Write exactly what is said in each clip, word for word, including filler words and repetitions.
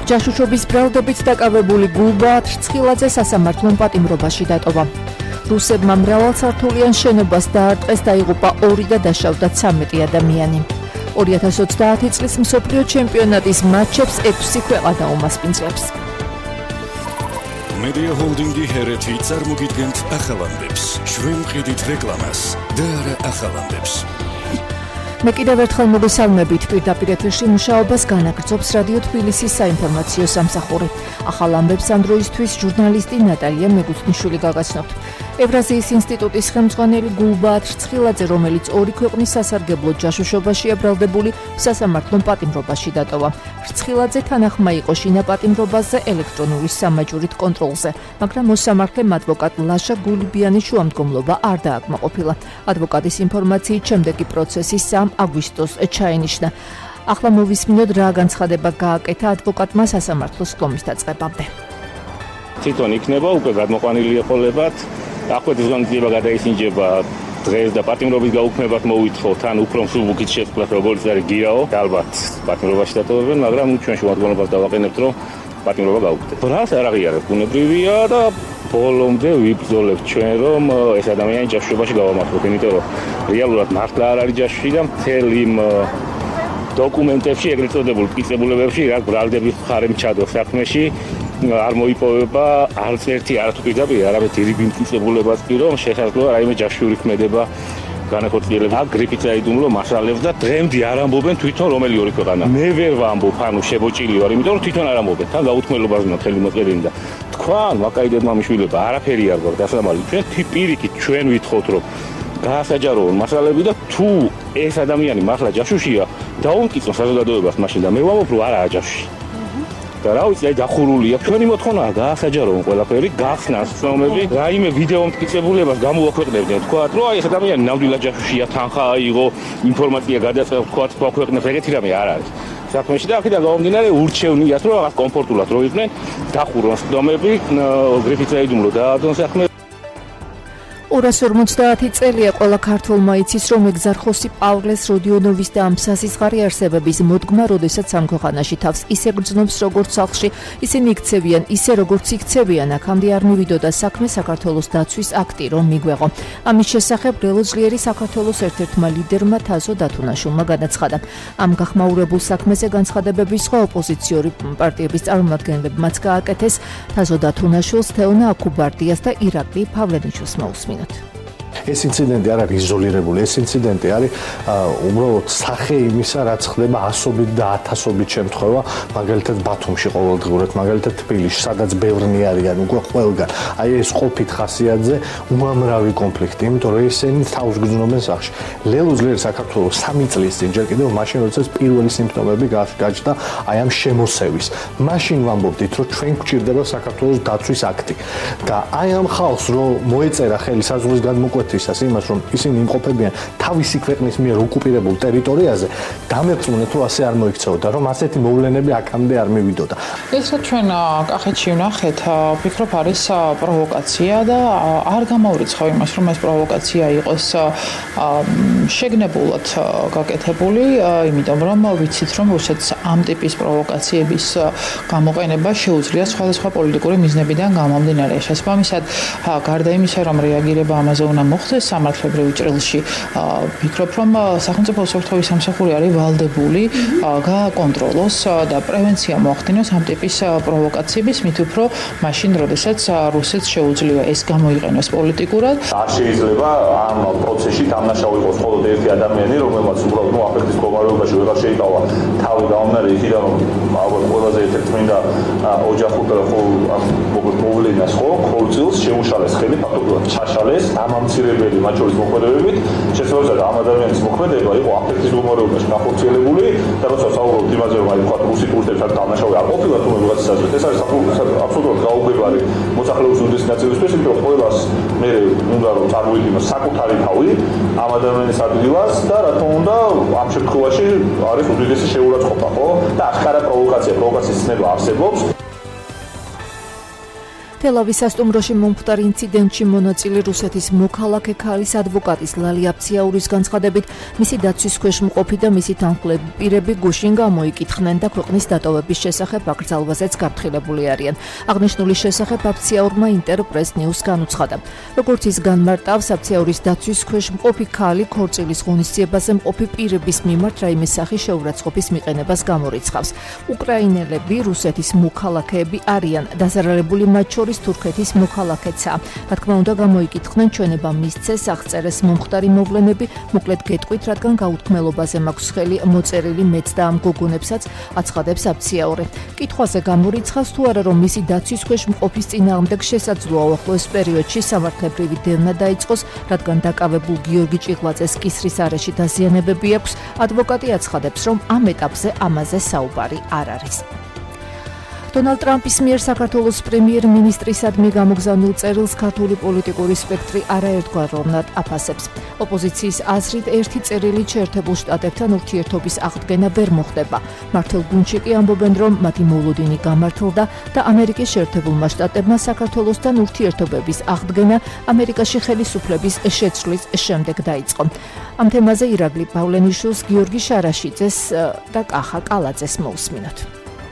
ჯაშუშობის ბრალდებით დაკავებული გულბაათ რცხილაძე სასამართლო პატიმრობაში დატოვა. რუსებმა მრავალსართულიან შენობას დაარტყეს, დაიღუპა ორი და დაშავდა ცამეტი ადამიანი. ორი ათას ოცდაათი წლის მსოფლიო ჩემპიონატის მატჩებს ექვსი ქვეყანა უმასპინძლებს. Media Holding-ი ჰერეთი წარმოგიდგენთ ახალამდებს. შვენ მყიდით რეკლამას და არა ახალამდებს. მე კიდევ ერთხელ მოგესალმებით. პირდაპირ ეთერში მუშაობას განაგრძობს რადიო თბილისის საინფორმაციო სამსახური. ახალ ამბებს ამ დროისთვის ჟურნალისტი ნატალია მეგუსტნიშვილი გაგაცნობთ. ევრაზიის ინსტიტუტის ხელმძღვანელი გულბაათ რცხილაძე, რომელიც ორი ქვეყნის სასარგებლო ჯაშუშობაშია ბრალდებული, სასამართლო პატიმრობაში დატოვა. რცხილაძე თანახმა იყო შინაპატიმრობაზე ელექტრონული სამაჯურით კონტროლზე, მაგრამ მოსამართლემ ადვოკატ ლაშა გულიბიანის შუამდგომლობა არ დააკმაყოფილა. ადვოკატის ინფორმაციით შემდეგი პროცესი სამ აგვისტოს ჩაენიშნა. ახლა მოვისმინოთ რა განცხადება გააკეთა ადვოკატმა სასამართლოს სხდომის დაწყებამდე. თვითონ იქნება უკვე გადმოყვანილი ეყოლებათ, ახვედის განცხადება გადაისინჯება დღეს და პატიმრობის გაუქმებად მოვითხოვთ, ან უფრო მსუბუქით შეცვლათ, როგორც არის გირაო, ალბათ პატიმრობაში დატოვებენ, მაგრამ ჩვენ შუამდგომლობას დავაყენებთ, რომ პატიმრობა გაუქმდეს. რას არ აღიარებ, ბუნებრივია და ბოლომდე ვიბრძოლებთ ჩვენ, რომ ეს ადამიანი ჯაშუშობაში გავამართლოთ, იმიტომ რომ რეალურად მართლა არ არის ჯაშუში და მთელ იმ დოკუმენტებში, ეგრეთ წოდებულ მტკიცებულებებში, რა ბრალდების მხარემ ჩადოს საქმეში, არ მოიპოვება არც ერთი არათუ პირდაპირ, არამედ დიდი მტკიცებულებას კი, რომ შესაძლოა რაიმე ჯაშუშური ქმედება განახორციელება. გრიფით აიდუმლო მასალებს და დღემდე არ ამბობენ თვითონ რომელი ორი ქვეყანა. მე ვერ ვამბობ, ანუ შებოჭილი ვარ, იმიტომ რომ თვითონ არ ამბობენ. თან გაუთქმელობაზეა მთელი მოწერილი და თქვან ვაკაიდებმა მიშვილება, არაფერი არ გვაქვს დასამალი. ჩვენ პირიქით ჩვენ ვითხოვთ, რომ გაასაჯაროონ მასალები და თუ ეს ადამიანი მართლა ჯაშუშია, დაუმტკიცონ საზოგადოებას მაშინ და მე ვამბობ, რომ არაა ჯაშუში. და რა ვიცი, აი დახურულია. ჩვენი მოთხოვნაა გაასაჯაროონ ყველაფერი, გახსნან ცნობები, რაიმე ვიდეო მტკიცებულებას გამოვაქვეყნებდნენ, თქვათ, რომ აი ეს ადამიანი ნამდვილად ჯაშუშია, თანხა აიღო, ინფორმაცია გადაწყდა, თქვათ, გვაქვეყნებს, ეგეთი რამე არ არის. საქმეში და აქედან გამომდინარე ურჩევნიათ, რომ რაღაც კომფორტულად რო იყვნენ, დახურონ ცნობები, გრიფით აიდუმლო დაადონ საქმე. ორას ორმოცდაათი წელია ყველა ქართველმა იცის, რომ ეგზარხოსი პავლეს როდიონოვის და ამსასისხარი არსებების მოდგმა, როდესაც ამ ქვეყანაში თავს ისე გრძნობს, როგორც სახლში, ისინი იქცევიან, ისე როგორც იქცევიან, აქამდე არ მივიდოდა საქმე საქართველოს დაცვის აქტი, რომ მიგვეღო. ამის შესახებ ველოძლიერი საქართველოს ერთ-ერთმა ლიდერმა თაზო დათუნაშვილმა განაცხადა. ამ გახმაურებულ საქმეზე განცხადებების სხვა ოპოზიციური პარტიების წარმომადგენლებმაც გააკეთეს. თაზო დათუნაშვილს, თეონა აქუბარდიას და ირაკლი პავლენიშვილს მოусმინოთ. ეს ინციდენტი არ არის იზოლირებული, ეს ინციდენტი არის უბრალოდ სახე იმისა, რაც ხდება ასობით და ათასობით შემთხვევა, მაგალითად ბათუმში ყოველდღურად, მაგალითად თბილისში, სადაც ბევრნი არიან, უკვე ყველგან. აი ეს ყოფით ხასიათზე უამრავი კონფლიქტი, იმიტომ რომ ესენი თავს გრძნობენ სახში. ლელუძლიერი საქართველოს სამი წლის წინ ჯერ კიდევ მაშინ, როდესაც პირველი სიმპტომები გაჩნდა აი ამ შემოსევის. მაშინ ვამბობდით, რომ ჩვენ გვჭირდება საქართველოს დაცვის აქტი. და აი ამ ხალხს რომ მოეწერა ხელი საზღვრის გადმოკვეთისას იმას, რომ ისინი იმყოფებიან თავისი ქვეყნის მიერ ოკუპირებულ ტერიტორიაზე, დამერწმუნეთ, რომ ასე არ მოიქცეოდა, რომ ასეთი მოვლენები აქამდე არ მივიდოდა. ეს რაც ჩვენ კახეთში ვნახეთ, ვფიქრობ არის პროვოკაცია და არ გამოვრიცხავ იმას, რომ ეს პროვოკაცია იყოს შეგნებულად გაკეთებული, იმიტომ რომ ვიცით, რომ რუსეთს ამ ტიპის პროვოკაციების გამოყენება შეუძლია სხვადასხვა პოლიტიკური მიზნებიდან გამომდინარე. შესაბამისად, გარდა იმისა, რომ რეაგირება ამაზე უნდა მოხდეს სამართლებრივ ჭრილში, ვფიქრობ, რომ სახელმწიფო უსაფრთხოების სამსახური არის ვალდებული გააკონტროლოს და პრევენცია მოახდინოს ამ ტიპის პროვოკაციების, მით უფრო მაშინ, როდესაც რუსეთს შეუძლია ეს გამოიყენოს პოლიტიკურად. არ შეიძლება ამ პროცესში დამნაშავე იყოს მხოლოდ ერთი ადამიანი, რომელმაც უბრალოდ ნუ აფექტის მდგომარეობაში ვეღარ შეიკავა თავი გამომდინარე იქიდან, რომ ალბათ ყველაზე ერთ-ერთი მინდა ოჯახურ მოვლენას ხო ქორწილს შეუშალეს ხელი ფაქტობრივად ჩაშალეს ამამცირებელი მათ შორის მოქმედებებით. შესაძლოა ამ ადამიანის მოქმედება იყო აფექტის მდგომარეობაში განხორციელებული და როცა საუბრობთ იმაზე, რომ აი თქვა რუსი ტურისტებს არ დამნაშავე არ ყოფილა თუ ვიღაც საზრით, ეს არის აბსოლუტურად გაუგებარი მოსახლეობის უდიდესი ნაწილისთვის, იმიტომ რომ ყველას მე უნდა რომ წარმოიდგინოს საკუთარი თავი ამ ადამიანის ადგილას და რა თქმა უნდა ამ შემთხვევაში არის უდიდესი შეურაცხყოფა, ხო? და ახკარა პროვოკაცია, პროვოკაციის ცნება არსებობს. თელ-ავის სასტუმროში მომხდარ ინციდენტში მონაწილე რუსეთის მოქალაქე ქალის ადვოკატის ლალი აფციაურის განცხადებით, მისი დაცვის ქვეშ მყოფი და მისი თანხმლები პირები გუშინ გამოიკითხნენ და ქვეყნის დატოვების შესახებ აკრძალვაზეც გაფრთხილებული არიან. აღნიშნული შესახებ აფციაურმა ინტერპრეს ნიუს განუცხადა. როგორც ის განმარტავს, აფციაურის დაცვის ქვეშ მყოფი ქალი ქორწილის ღონისძიებაზე მყოფი პირების მიმართ რაიმე სახის შეურაცხყოფის მიყენებას გამორიცხავს. უკრაინელები რუსეთის მოქალაქეები არიან, დაზარალებული მათ შორის თურქეთის მოქალაქეცა. რა თქმა უნდა, გამოიკითხნენ ჩვენება მისცეს აღწერეს მომხდარი მოვლენები, მოკლედ გეტყვით, რადგან გაუთქმელობაზე მაქვს ხელი მოწერილი მეც და ამ გოგონებსაც აცხადებს აფციაური. კითხვაზე გამორიცხავს თუ არა, რომ მისი დაცვის ქვეშ მყოფის წინააღმდეგ შესაძლოა ახლოს პერიოდში სამართლებრივი დევნა დაიწყოს, რადგან დაკავებულ გიორგი ჭიღლაძეს კისრის არეში დაზიანებები აქვს. ადვოკატი აცხადებს, რომ ამ ეტაპზე ამაზე საუბარი არ არის. დონალდ ტრამპის მიერ საქართველოს პრემიერ-მინისტრისადმი გამოგზავნილ წერილს ქართული პოლიტიკური სპექტრი არაერთგვაროვნად აფასებს. ოპოზიციის აზრით ერთი წერილი შეერთებულ შტატებთან ურთიერთობის აღდგენა ვერ მოხდება. მართლ გუნდში კი ამბობენ, რომ მათი მოლოდინი გამართლდა და ამერიკის შეერთებულმა შტატებმა საქართველოსთან ურთიერთობების აღდგენა ამერიკაში ხელისუფლების შეცვლის შემდეგ დაიწყო. ამ თემაზე ირაკლი პავლენიშვილს, გიორგი შარაშიძეს და კახა კალაძეს მოусმინოთ.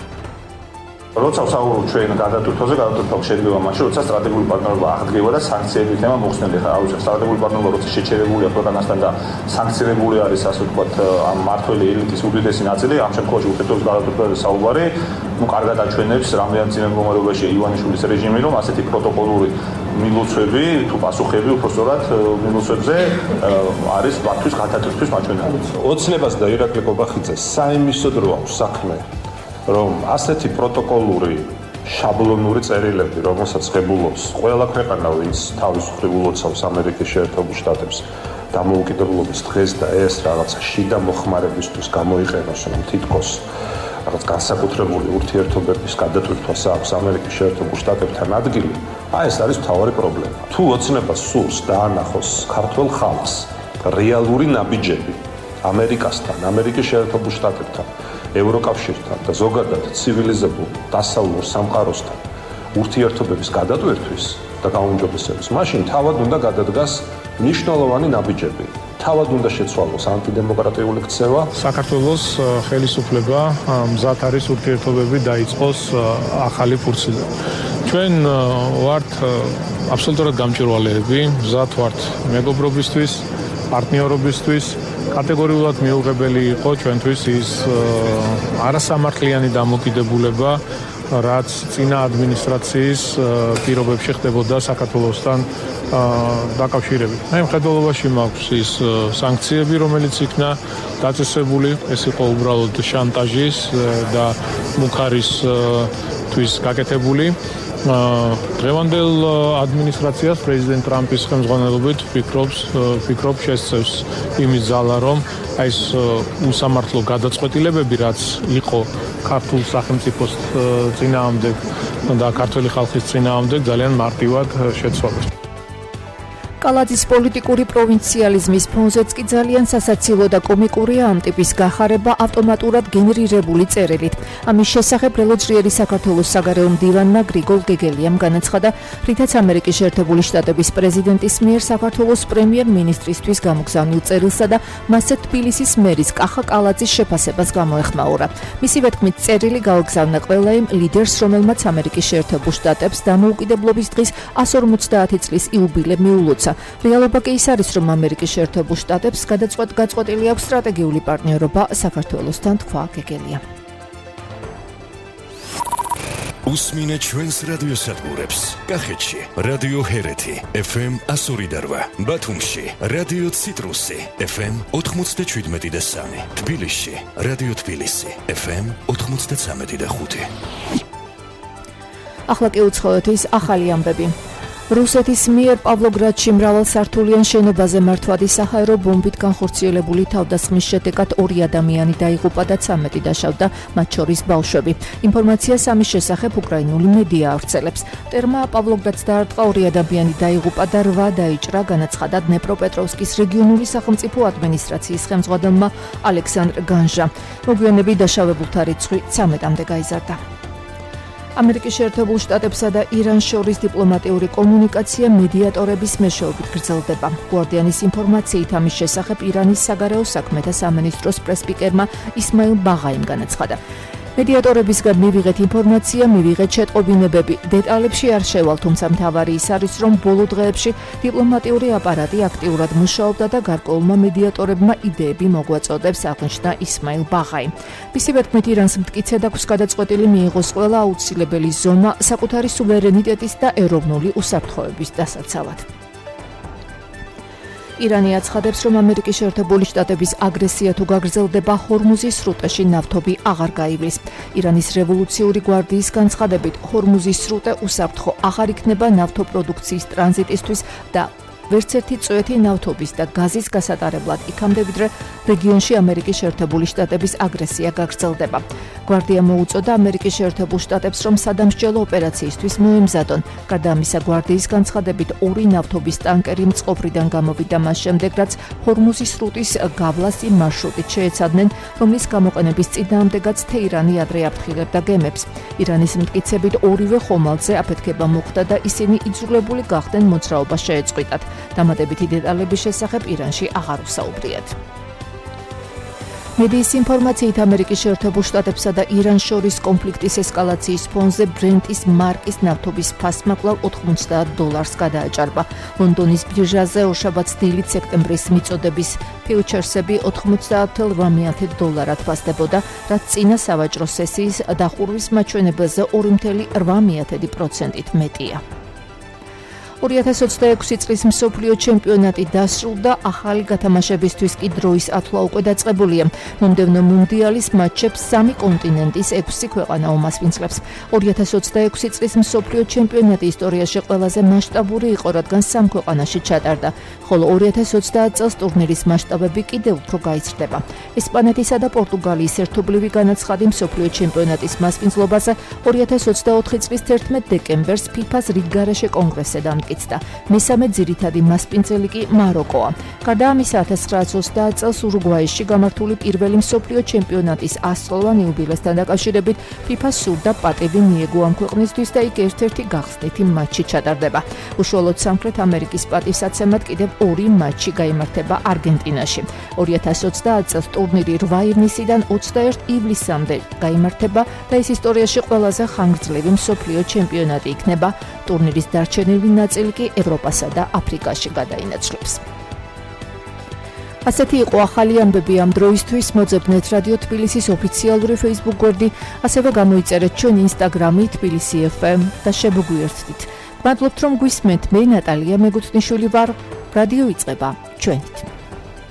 როცა ვსაუბრობ ჩვენ გადატვირთვაზე, გადატვირთვა შეიძლება მაშინ, როცა სტრატეგიული პარტნიორობა აღდგება და სანქციების თემა მოხსნედი. ხა აუცილებლად სტრატეგიული პარტნიორობა როცა შეჩერებულია ქვეყანასთან და სანქცირებული არის, ასე ვთქვათ, ამ მართველი ელიტის უდიდესი ნაწილი, ამ შემთხვევაში ურთიერთობის გადატვირთვაზე საუბარი, ну, კარგად აჩვენებს რამდენად წინა მდგომარეობაში ივანიშვილის რეჟიმი, რომ ასეთი პროტოკოლური მილოცვები თუ პასუხები უბრალოდ მილოცვებზე არის მათთვის გადატვირთვის მაჩვენებელი. ოცნებას და ირაკლი კობახიძეს საიმისოდ რო აქვს საქმე, რომ ასეთი პროტოკოლური შაბლონური წერილები, რომელსაც ღებულობს ყველა ქვეყანა, ვინც თავის მხრივ ულოცავს ამერიკის შეერთებულ შტატებს დამოუკიდებლობის დღეს და ეს რაღაცა შიდა მოხმარებისთვის გამოიყენოს, რომ თითქოს რაღაც განსაკუთრებული ურთიერთობების გადატვირთვას აქვს ამერიკის შეერთებულ შტატებთან ადგილი, აი ეს არის მთავარი პრობლემა. თუ ოცნებას სურს დაანახოს ქართველ ხალხს რეალური ნაბიჯები ამერიკასთან, ამერიკის შეერთებულ შტატებთან, ევროკავშირთან და ზოგადად ცივილიზებულ დასავლურ სამყაროსთან ურთიერთობების გადატვირთვის და გაუმჯობესების, მაშინ თავად უნდა გადადგას მნიშვნელოვანი ნაბიჯები. თავად უნდა შეცვალოს ანტიდემოკრატიული ქცევა. საქართველოს ხელისუფლება მზად არის ურთიერთობები დაიწყოს ახალი ფურცლიდან. ჩვენ ვართ აბსოლუტურად გამჭვირვალეები, მზად ვართ მეგობრობისთვის, პარტნიორობისთვის. კატეგორიულად მიუღებელი იყო ჩვენთვის ის არასამართლიანი დამოკიდებულება, რაც წინა ადმინისტრაციის პირობებში ხდებოდა საქართველოსთან დაკავშირებით. მე მხედველობაში მაქვს ის სანქციები, რომელიც იქნა დაწესებული, ეს იყო უბრალოდ შანტაჟის და მუქარისთვის გაკეთებული. დღევანდელ ადმინისტრაციას პრეზიდენტ ტრამპის ხელმძღვანელობით ფიქრობს ფიქრობ შესწევს იმის ძალა, რომ აი ეს უსამართლო გადაწყვეტილებები, რაც იყო ქართულ სახელმწიფოს წინააღმდეგ და ქართული ხალხის წინააღმდეგ, ძალიან მარტივად შეცვალოს. კალაძის პოლიტიკური პროვინციალიზმის ფონზეც კი ძალიან სასაცილო და კომიკურია ამ ტიპის გახარება ავტომატურად გენერირებული წერილით. ამის შესახებ რელოძრიერი საქართველოს საგარეო მდივანმა გრიგოლ გეგელიამ განაცხადა, რითაც ამერიკის შეერთებული შტატების პრეზიდენტის მიერ საქართველოს პრემიერ-მინისტრისთვის გამოგზავნილ წერილსა და მასზე თბილისის მერის კახა კალაძის შეფასებას გამოეხმაურა. მისივე თქმით, წერილი გააგზავნა ყველა იმ ლიდერს, რომელმაც ამერიკის შეერთებულ შტატებს დამოუკიდებლობის დღის εκατს ორმოცდაათი წლის იუბილე მიულოცა. რეალობა კი ის არის, რომ ამერიკის შეერთებულ შტატებს გადაწყვეტ გაწყვეტილი აქვს სტრატეგიული პარტნიორობა საქართველოსთან, თქვა გეგელია. უსმინეთ ჩვენს რადიოსადგურებს. კახეთში რადიო ჰერეთი ეფ ემ εκατს ორი და რვა, ბათუმში რადიო ციტრუსი ეფ ემ ოთხმოცდაშვიდმეტი და სამი, თბილისში რადიო თბილისი ეფ ემ ოთხმოცდაცამეტი და ხუთი. ახლა კი უცხოეთის ახალი ამბები. რუსეთის მიერ პავლოგრადში მრავალსართულიან შენობაზე მართვადი საჰაერო ბომბით განხორციელებული თავდასხმის შედეგად ორი ადამიანი დაიღუპა და ცამეტი დაშავდა, მათ შორის ბავშვები. ინფორმაციას ამის შესახებ უკრაინული მედია ავრცელებს. ტერმა პავლოგრადს დაარტყა, ორი ადამიანი დაიღუპა და რვა დაიჭრა, განაცხადა დნეპროპეტროვსკის რეგიონული სახელმწიფო ადმინისტრაციის ხელმძღვანელმა ალექსანდრ განჟა. მოგვიანებით დაშავებულთა რიცხვი ცამეტამდე გაიზარდა. ამერიკის შეერთებულ შტატებსა და ირანს შორის დიპლომატიური კომუნიკაცია მედიატორების მეშვეობით გრძელდება. Guardian-ის ინფორმაციით ამის შესახებ ირანის საგარეო საქმეთა სამინისტროს პრესპიკერმა ისმაილ ბაღაიმ განაცხადა. მედიატორებისგან მივიღეთ ინფორმაცია, მივიღეთ შეტყობინებები. დეტალებში არ შევალ, თუმცა მთავარი ის არის, რომ ბოლო დღეებში დიპლომატიური აპარატი აქტიურად მუშაობდა და გარკვეულმა მედიატორებმა იდეები მოგვაწოდებს, აღნიშნა ისმაილ ბაღაი. მისი თქმით, ირანს მტკიცედ აქვს გადაწყვეტილი მიიღოს ყველა აუცილებელი ზონა საკუთარი სუვერენიტეტის და ეროვნული უსაფრთხოების დასაცავად. ირანი აცხადებს, რომ ამერიკის შეერთებული შტატების აგრესია თუ გაგრძელდება, ჰორმუზის სრუტეში ნავთობი აღარ გაივლის. ირანის რევოლუციური გვარდიის განცხადებით, ჰორმუზის სრუტე უსაფრთხო აღარ იქნება ნავთობპროდუქციის ტრანზიტისთვის და ვერც ერთი წვეთი ნავთობის და გაზის გასატარებლად იქამდე, ვიდრე რეგიონში ამერიკის შეერთებული შტატების აგრესია გაგრძელდება. გვარდია მოუწოდა ამერიკის შეერთებულ შტატებს, რომ სადამსჯელო ოპერაციისთვის მოემზადონ. გარდა ამისა, გვარდიის განცხადებით, ორი ნავთობის ტანკერი მწყობრიდან გამოვიდა მას შემდეგ, რაც ჰორმუზის სრუტის გავლას იმ მარშრუტით შეეცადნენ, რომლის გამოყენების წინააღმდეგაც თეირანი ადრე აფრთხილებდა გემებს. ირანის მტკიცებით, ორივე ხომალდზე აფეთქება მოხდა და ისინი იძულებული გახდნენ მოძრაობა შეეწყვიტათ. დამატებითი დეტალების შესახებ ირანში აღარ უსაუბრიათ. მედიის ინფორმაციით ამერიკის შეერთებულ შტატებსა და ირანს შორის კონფლიქტის ესკალაციის ფონზე ბრენტის მარკის ნავთობის ფასმა კვლავ ოთხმოცდაათ დოლარს გადააჭარბა. ლონდონის ბირჟაზე ორშაბათს დილით სექტემბრის მიწოდების ფიუჩერსები ოთხმოცდაათ ათი დოლარად ფასდებოდა, რაც წინა სავაჭრო სესიის დახურვის მაჩვენებელზე ორი ათი პროცენტით მეტია. ორი ათას ოცდაექვსი წლის მსოფლიო ჩემპიონატი დასრულდა, ახალი გათამაშებისთვის კი დროის ათვლა უკვე დაწყებულია. მომდევნო მუნდიალის მატჩებს სამი კონტინენტის ექვსი ქვეყანა უმასპინძლებს. ორი ათას ოცდაექვსი წლის მსოფლიო ჩემპიონატი ისტორიაში ყველაზე მასშტაბური იყო, რადგან სამ ქვეყანაში ჩატარდა, ხოლო ორი ათას ოცდაათ წელს ტურნირის მასშტაბები კიდევ უფრო გაიზრდება. ესპანეთისა და პორტუგალიის ერთობლივი განაცხადი მსოფლიო ჩემპიონატის მასპინძლობაზე ორი ათას ოცდაოთხი წლის თერთმეტ დეკემბერს ფიფას რიგგარეშე კონგრესზე დამტკიცდა. მესამე ძირითადი მასპინძელი კი მაროკოა. გარდა ამისა, ათას ცხრაათს ოცდაათ წელს ურუგვაიში გამართული პირველი მსოფლიო ჩემპიონატის ასწლოვან იუბილესთან დაკავშირებით ფიფას სურდა პატივი მიეგო ამ ქვეყნისთვის და იქ ერთ-ერთი გახსნითი მატჩი ჩატარდება. უშუალოდ სამხრეთ ამერიკის პატივსაცემად კიდევ ორი მატჩი გაიმართება არგენტინაში. ორი ათას ოცდაათ წელს ტურნირი რვა ივნისიდან ოცდაერთი ივლისამდე გაიმართება და ის ისტორიაში ყველაზე ხანგრძლივი მსოფლიო ჩემპიონატი იქნება. ტურნირის დარჩენილი ნაწილი კი ევროპასა და აფრიკაში გადაინაცვლებს. ასეთი იყო ახალი ამბები ამ დროისთვის. მოძებნეთ რადიო თბილისის ოფიციალური Facebook გვერდი, ასევე გამოიწერეთ ჩვენ Instagram-ი თბილისი ეფ ემ და შემოგვიერთდით. მადლობთ, რომ გვისმენთ. მე ნატალია მეგუთნიშვილი ვარ. რადიო იწყება ჩვენით.